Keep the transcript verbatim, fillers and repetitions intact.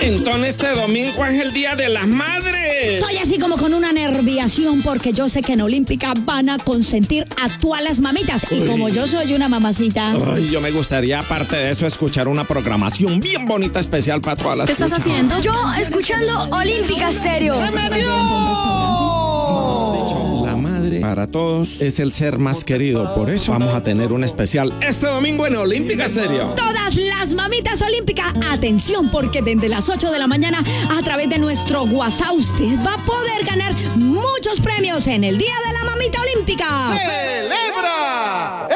Entonces este domingo es el Día de las Madres. Estoy así como con una nerviación porque yo sé que en Olímpica van a consentir a todas las mamitas. Y Uy. como yo soy una mamacita... Ay, yo me gustaría, aparte de eso, escuchar una programación bien bonita, especial para todas las ¿Qué estás cuchas. haciendo? Yo escuchando Olímpica Stereo. La madre para todos es el ser más querido. Por eso vamos a tener un especial este domingo en Olímpica Stereo. Todas las mamitas olímpicas, atención, porque desde las ocho de la mañana a través de nuestro WhatsApp usted va a poder ganar muchos premios en el Día de la Mamita Olímpica. ¡Celebra!